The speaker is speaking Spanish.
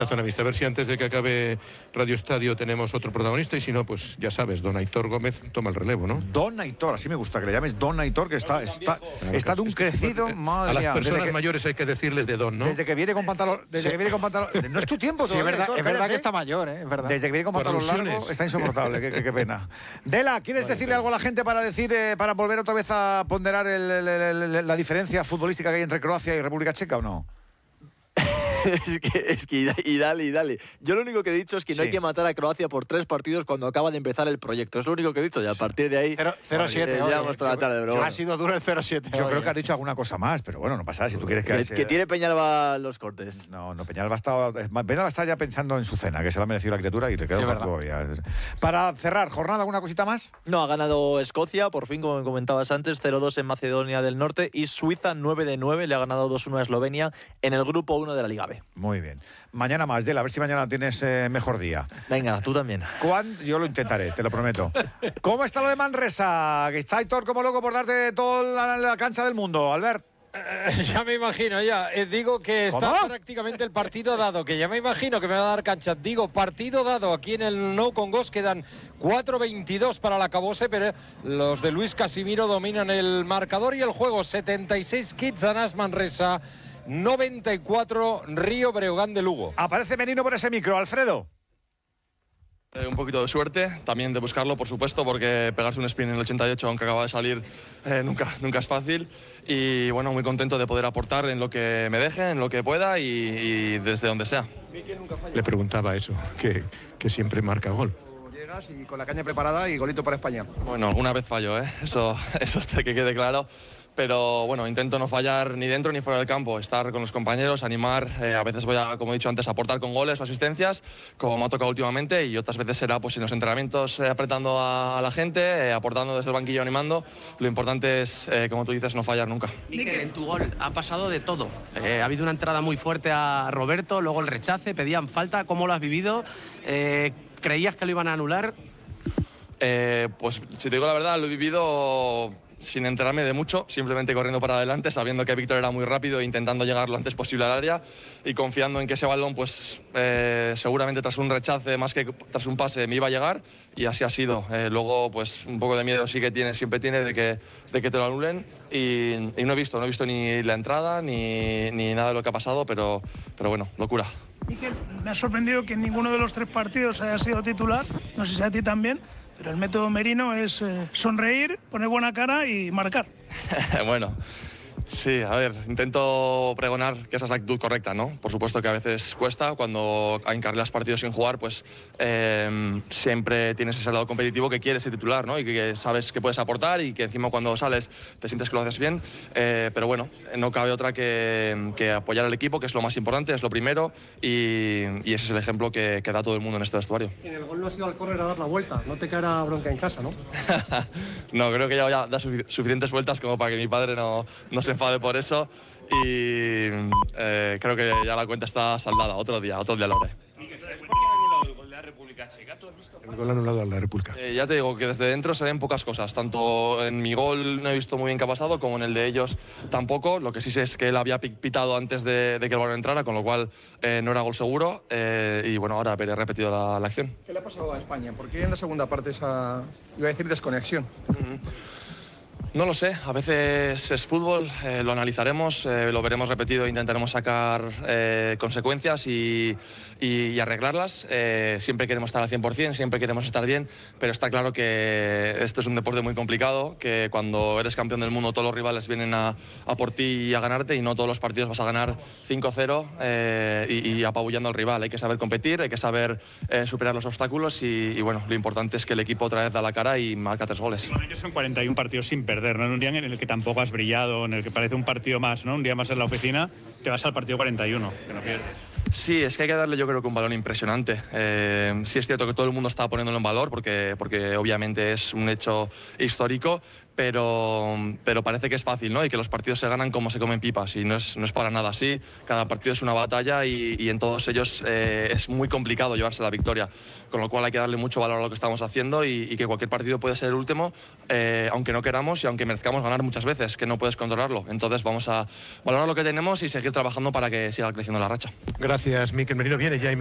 La zona vista, a ver si antes de que acabe Radio Estadio tenemos otro protagonista y si no, pues ya sabes, don Aitor Gómez toma el relevo, ¿no? Don Aitor, así me gusta que le llames Don Aitor, que está de un crecido, madre a las mía, personas mayores hay que decirles de don, ¿no? Desde que viene con pantalón, no es tu tiempo, sí, todavía, es verdad que está mayor, es verdad. Desde que viene con pantalón largo, está insoportable, qué pena. Dela, ¿quieres decirle algo a la gente para volver otra vez a ponderar la diferencia futbolística que hay entre Croacia y República Checa o no? Es que y dale. Yo lo único que he dicho es que no hay que matar a Croacia por 3 partidos cuando acaba de empezar el proyecto. Es lo único que he dicho y a partir de ahí 0-7. Llevamos toda la tarde, bro. Ha sido duro el 0-7. Yo creo que has dicho alguna cosa más, pero bueno, no pasa nada. Si tú quieres que tiene Peñalba los cortes. No, Peñalba está ya pensando en su cena, que se la ha merecido la criatura y le queda un todavía. Para cerrar, ¿jornada alguna cosita más? No, ha ganado Escocia, por fin, como me comentabas antes, 0-2 en Macedonia del Norte y Suiza 9-9, le ha ganado 2-1 a Eslovenia en el grupo 1 de la Liga B. Muy bien. Mañana más, Dela, a ver si mañana tienes mejor día. Venga, tú también. Yo lo intentaré, te lo prometo. ¿Cómo está lo de Manresa? Que está Aitor como loco por darte toda la cancha del mundo, Albert. Ya me imagino, digo que está prácticamente el partido dado, que ya me imagino que me va a dar cancha. Digo, partido dado aquí en el Nou Congost, quedan 4:22 para el acabose, pero los de Luis Casimiro dominan el marcador y el juego. 76 Kitsanas Manresa, 94 Río Breogán de Lugo. Aparece Menino por ese micro, Alfredo. Un poquito de suerte, también de buscarlo, por supuesto, porque pegarse un sprint en el 88, aunque acaba de salir, nunca es fácil. Y bueno, muy contento de poder aportar en lo que me deje, en lo que pueda y desde donde sea. Le preguntaba eso, que siempre marca gol. Llegas y con la caña preparada y golito para España. Bueno, alguna vez fallo, eso hasta que quede claro. Pero bueno, intento no fallar ni dentro ni fuera del campo, estar con los compañeros, animar. A veces voy a, como he dicho antes, aportar con goles o asistencias, como me ha tocado últimamente, y otras veces será pues en los entrenamientos apretando a la gente, aportando desde el banquillo, animando. Lo importante es, como tú dices, no fallar nunca. Mikel, en tu gol ha pasado de todo. Ha habido una entrada muy fuerte a Roberto, luego el rechace, pedían falta. ¿Cómo lo has vivido? ¿Creías que lo iban a anular? Pues si te digo la verdad, lo he vivido sin enterarme de mucho, simplemente corriendo para adelante, sabiendo que Víctor era muy rápido e intentando llegar lo antes posible al área y confiando en que ese balón, pues seguramente tras un rechace más que tras un pase me iba a llegar, y así ha sido. Luego, pues un poco de miedo sí que siempre tiene de que te lo anulen, y no he visto ni la entrada ni nada de lo que ha pasado, pero bueno, locura. Mikel, me ha sorprendido que en ninguno de los 3 partidos haya sido titular, no sé si a ti también. Pero el método Merino es sonreír, poner buena cara y marcar. Bueno, sí, a ver, intento pregonar que esa es la actitud correcta, ¿no? Por supuesto que a veces cuesta, cuando encarrilas partidos sin jugar, pues siempre tienes ese lado competitivo que quieres ser titular, ¿no? Y que sabes que puedes aportar y que encima cuando sales te sientes que lo haces bien, pero bueno, no cabe otra que apoyar al equipo, que es lo más importante, es lo primero, y ese es el ejemplo que da todo el mundo en este vestuario. En el gol no has ido al córner a dar la vuelta, no te caerá bronca en casa, ¿no? No, creo que ya da suficientes vueltas como para que mi padre no se enfade por eso, y creo que ya la cuenta está saldada. Otro día lo haré. El gol anulado a la República. Ya te digo que desde dentro se ven pocas cosas. Tanto en mi gol no he visto muy bien qué ha pasado, como en el de ellos tampoco. Lo que sí sé es que él había pitado antes de que el balón entrara, con lo cual no era gol seguro. Y bueno, ahora veré repetido la acción. ¿Qué le ha pasado a España? ¿Por qué en la segunda parte esa, iba a decir, desconexión? No lo sé, a veces es fútbol, lo analizaremos, lo veremos repetido e intentaremos sacar consecuencias y arreglarlas. Siempre queremos estar al 100%, siempre queremos estar bien, pero está claro que esto es un deporte muy complicado, que cuando eres campeón del mundo todos los rivales vienen a por ti y a ganarte, y no todos los partidos vas a ganar 5-0 y apabullando al rival. Hay que saber competir, hay que saber superar los obstáculos y bueno, lo importante es que el equipo otra vez da la cara y marca 3 goles. Son 41 partidos sin perder, ¿no? En un día en el que tampoco has brillado, en el que parece un partido más, ¿no? Un día más en la oficina, te vas al partido 41, que no pierdes. Sí, es que hay que darle, yo creo que un valor impresionante. Sí es cierto que todo el mundo está poniéndolo en valor porque obviamente es un hecho histórico, pero parece que es fácil, ¿no? Y que los partidos se ganan como se comen pipas, y no es para nada así. Cada partido es una batalla y en todos ellos es muy complicado llevarse la victoria, con lo cual hay que darle mucho valor a lo que estamos haciendo y que cualquier partido puede ser el último, aunque no queramos y aunque merezcamos ganar muchas veces, que no puedes controlarlo. Entonces vamos a valorar lo que tenemos y seguir trabajando para que siga creciendo la racha. Gracias, Mikel Merino. Viene ya